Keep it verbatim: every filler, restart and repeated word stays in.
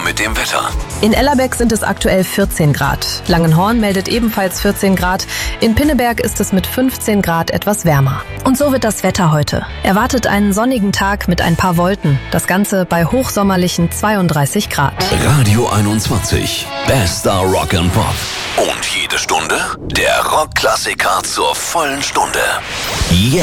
mit dem Wetter. In Ellerbeck sind es aktuell vierzehn Grad. Langenhorn meldet ebenfalls vierzehn Grad. In Pinneberg ist es mit fünfzehn Grad etwas wärmer. Und so wird das Wetter heute. Erwartet einen sonnigen Tag mit ein paar Wolken. Das Ganze bei hochsommerlichen zweiunddreißig Grad. Radio einundzwanzig. Bester Rock and Pop. Und jede Stunde der Rockklassiker zur vollen Stunde. Jetzt.